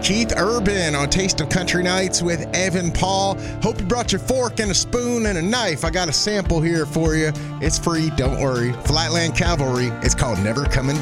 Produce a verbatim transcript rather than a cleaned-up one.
Keith Urban on Taste of Country Nights with Evan Paul. Hope you brought your fork and a spoon and a knife. I got a sample here for you. It's free, don't worry. Flatland Cavalry. It's called Never Coming